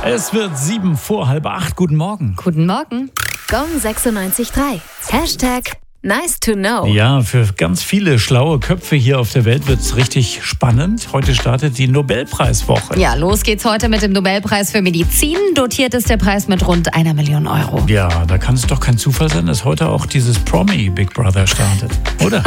Es wird 7 vor halb 8. Guten Morgen. Guten Morgen. Gong 96.3. Hashtag nice to know. Ja, für ganz viele schlaue Köpfe hier auf der Welt wird es richtig spannend. Heute startet die Nobelpreiswoche. Ja, los geht's heute mit dem Nobelpreis für Medizin. Dotiert ist der Preis mit rund 1 Million Euro. Ja, da kann es doch kein Zufall sein, dass heute auch dieses Promi Big Brother startet, oder?